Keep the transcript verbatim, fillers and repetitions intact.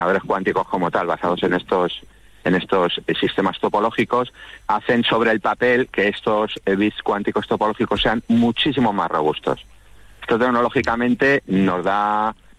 ordenadores cuánticos como tal, basados en estos en estos eh, sistemas topológicos, hacen sobre el papel que estos eh, bits cuánticos topológicos sean muchísimo más robustos. Esto tecnológicamente nos da